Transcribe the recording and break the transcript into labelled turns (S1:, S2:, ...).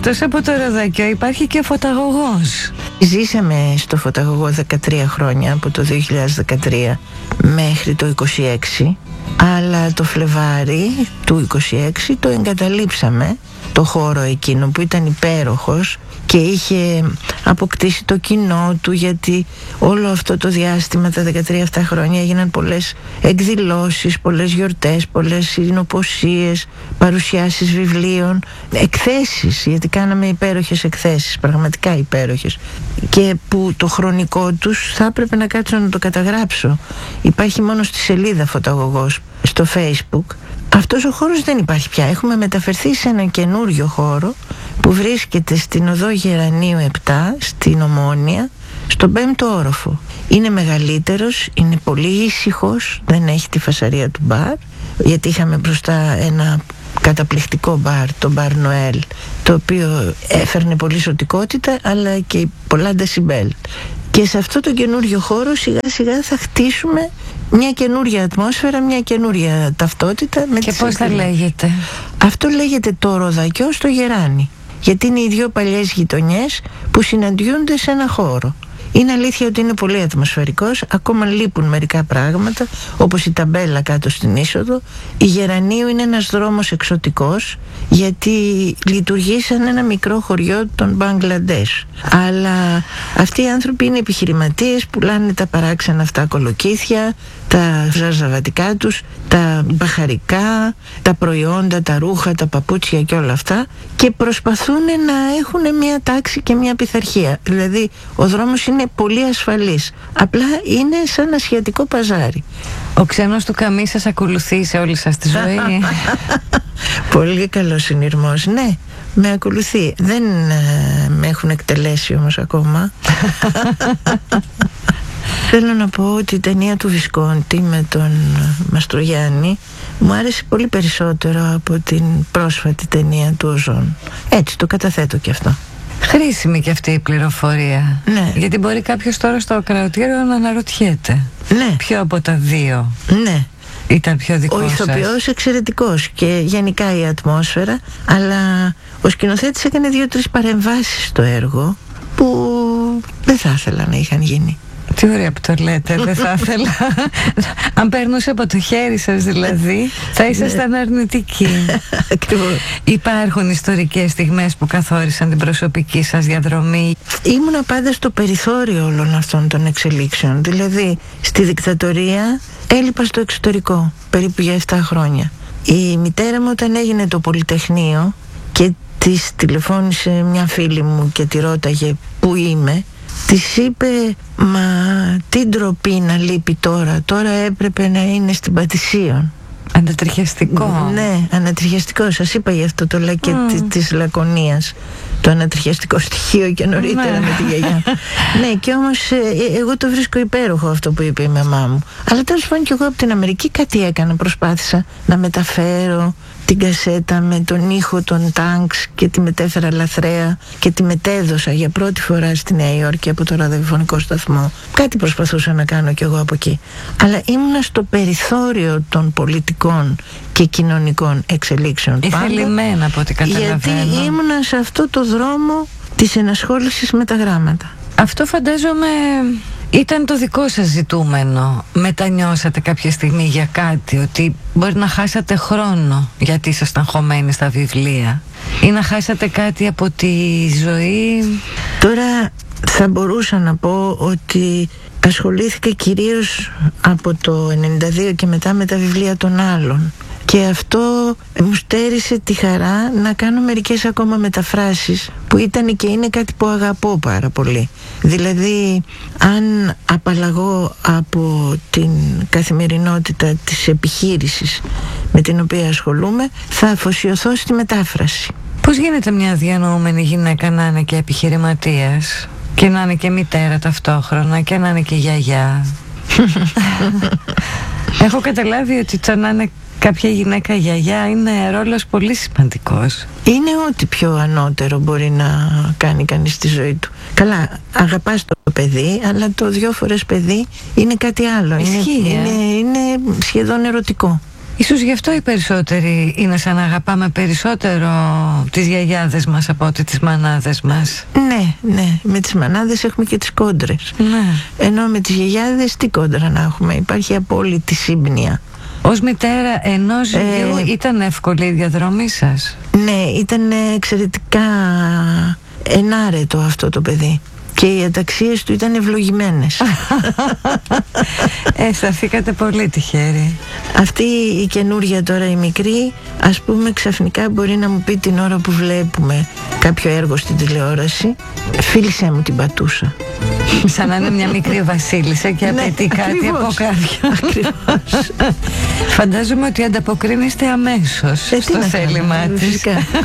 S1: Εκτός από το Ροδακιό υπάρχει και φωταγωγός.
S2: Ζήσαμε στο φωταγωγό 13 χρόνια, από το 2013 μέχρι το 26, αλλά το Φλεβάρι του 26 το εγκαταλείψαμε, το χώρο εκείνο που ήταν υπέροχος και είχε αποκτήσει το κοινό του, γιατί όλο αυτό το διάστημα, τα 13 αυτά χρόνια, έγιναν πολλές εκδηλώσεις, πολλές γιορτές, πολλές συνοποσίες, παρουσιάσεις βιβλίων, εκθέσεις, γιατί κάναμε υπέροχες εκθέσεις, πραγματικά υπέροχες, και που το χρονικό τους θα έπρεπε να κάτσω να το καταγράψω. Υπάρχει μόνο στη σελίδα Φωταγωγός στο Facebook. Αυτός ο χώρος δεν υπάρχει πια. Έχουμε μεταφερθεί σε έναν καινούριο χώρο που βρίσκεται στην οδό Γερανίου 7, στην Ομόνοια, στον 5ο όροφο. Είναι μεγαλύτερος, είναι πολύ ήσυχος, δεν έχει τη φασαρία του μπαρ, γιατί είχαμε μπροστά ένα καταπληκτικό μπαρ, το μπαρ Νοέλ, το οποίο έφερνε πολύ ζωτικότητα αλλά και πολλά ντεσιμπέλ. Και σε αυτό το καινούριο χώρο σιγά σιγά θα χτίσουμε μια καινούρια ατμόσφαιρα, μια καινούρια ταυτότητα.
S1: Και πώς θα λέγεται?
S2: Αυτό λέγεται το Ροδακιό στο Γεράνι, γιατί είναι οι δύο παλιές γειτονιές που συναντιούνται σε ένα χώρο. Είναι αλήθεια ότι είναι πολύ ατμοσφαιρικός, ακόμα λείπουν μερικά πράγματα, όπως η ταμπέλα κάτω στην είσοδο. Η Γερανίου είναι ένας δρόμος εξωτικός, γιατί λειτουργεί σαν ένα μικρό χωριό των Μπαγκλαντές. Αλλά αυτοί οι άνθρωποι είναι επιχειρηματίες, πουλάνε τα παράξενα αυτά κολοκύθια, τα ζαρζαβατικά τους, τα μπαχαρικά, τα προϊόντα, τα ρούχα, τα παπούτσια και όλα αυτά, και προσπαθούν να έχουν μια τάξη και μια πειθαρχία. Δηλαδή ο δρόμος είναι πολύ ασφαλής, απλά είναι σαν ασιατικό παζάρι.
S1: Ο ξένος του καμί σας ακολουθεί σε όλη σας τη ζωή?
S2: Πολύ καλός συνειρμός, ναι, με ακολουθεί. Δεν με έχουν εκτελέσει όμως ακόμα. Θέλω να πω ότι η ταινία του Βισκόντι με τον Μαστρογιάννη μου άρεσε πολύ περισσότερο από την πρόσφατη ταινία του Οζόν. Έτσι το καταθέτω και αυτό.
S1: Χρήσιμη και αυτή η πληροφορία.
S2: Ναι.
S1: Γιατί μπορεί κάποιος τώρα στο ακροατήριο να αναρωτιέται.
S2: Ναι.
S1: Ποιο από τα δύο
S2: ναι.
S1: ήταν πιο δικό σας?
S2: Ο ηθοποιός εξαιρετικός και γενικά η ατμόσφαιρα, αλλά ο σκηνοθέτης έκανε 2-3 παρεμβάσεις στο έργο που δεν θα ήθελα να είχαν γίνει.
S1: Τι ωραία που το λέτε, δεν θα ήθελα. Αν περνούσε από το χέρι σας δηλαδή, θα ήσασταν αρνητικοί.
S2: Ακριβώς.
S1: Υπάρχουν ιστορικές στιγμές που καθόρισαν την προσωπική σας διαδρομή?
S2: Ήμουνα πάντα στο περιθώριο όλων αυτών των εξελίξεων. Δηλαδή στη δικτατορία έλειπα στο εξωτερικό περίπου για 7 χρόνια. Η μητέρα μου, όταν έγινε το Πολυτεχνείο και της τηλεφώνησε μια φίλη μου και τη ρώταγε πού είμαι, της είπε, μα τι ντροπή να λείπει τώρα έπρεπε να είναι στην Πατησίων.
S1: Ανατριχιαστικό.
S2: Ναι, ανατριχιαστικό. Σας είπα γι' αυτό το λακέ της Λακωνίας, το ανατριχιαστικό στοιχείο και νωρίτερα με τη γιαγιά. Ναι, και όμως εγώ το βρίσκω υπέροχο αυτό που είπε η μαμά μου. Αλλά τέλος πάντων και εγώ από την Αμερική κάτι έκανα. Προσπάθησα να μεταφέρω την κασέτα με τον ήχο των τάγκς και τη μετέφερα λαθρέα και τη μετέδωσα για πρώτη φορά στη Νέα Υόρκη από το ραδιοφωνικό σταθμό. Κάτι προσπαθούσα να κάνω κι εγώ από εκεί. Αλλά ήμουνα στο περιθώριο των πολιτικών και κοινωνικών εξελίξεων.
S1: Ηθελημένα από ό,τι καταλαβαίνω.
S2: Γιατί ήμουνα σε αυτό το δρόμο της ενασχόλησης με τα γράμματα.
S1: Αυτό φαντάζομαι ήταν το δικό σας ζητούμενο. Μετανιώσατε κάποια στιγμή για κάτι, ότι μπορεί να χάσατε χρόνο γιατί ήσασταν χωμένοι στα βιβλία, ή να χάσατε κάτι από τη ζωή?
S2: Τώρα θα μπορούσα να πω ότι ασχολήθηκα κυρίως από το 92 και μετά με τα βιβλία των άλλων, και αυτό μου στέρισε τη χαρά να κάνω μερικές ακόμα μεταφράσεις που ήταν και είναι κάτι που αγαπώ πάρα πολύ. Δηλαδή, αν απαλλαγώ από την καθημερινότητα της επιχείρησης με την οποία ασχολούμαι, θα αφοσιωθώ στη μετάφραση.
S1: Πώς γίνεται μια διανοούμενη γυναίκα να είναι και επιχειρηματίας και να είναι και μητέρα ταυτόχρονα και να είναι και γιαγιά? Έχω καταλάβει ότι το να είναι κάποια γυναίκα γιαγιά είναι ρόλος πολύ σημαντικός.
S2: Είναι ό,τι πιο ανώτερο μπορεί να κάνει κανείς στη ζωή του. Καλά, αγαπάς το παιδί, αλλά το 2 φορές παιδί είναι κάτι άλλο.
S1: Ισχύει,
S2: είναι σχεδόν ερωτικό.
S1: Ίσως γι' αυτό οι περισσότεροι είναι σαν να αγαπάμε περισσότερο τις γιαγιάδες μας από ότι τις μανάδες μας.
S2: Ναι, με τις μανάδες έχουμε και τις κόντρες.
S1: Ναι.
S2: Ενώ με τις γιαγιάδες τι κόντρα να έχουμε, υπάρχει απόλυτη σύμπνοια.
S1: Ως μητέρα ενός γιου ήταν εύκολη η διαδρομή σας?
S2: Ναι, ήταν εξαιρετικά ενάρετο αυτό το παιδί. Και οι αταξίες του ήταν ευλογημένες.
S1: Σταθήκατε πολύ τυχεροί.
S2: Αυτή η καινούρια τώρα η μικρή, ας πούμε, ξαφνικά μπορεί να μου πει την ώρα που βλέπουμε κάποιο έργο στην τηλεόραση, φίλησέ μου την πατούσα.
S1: Σαν να είναι μια μικρή βασίλισσα και απαιτεί κάτι από κάποιον.
S2: Ακριβώς.
S1: Φαντάζομαι ότι ανταποκρίνεστε αμέσως στο θέλημά της.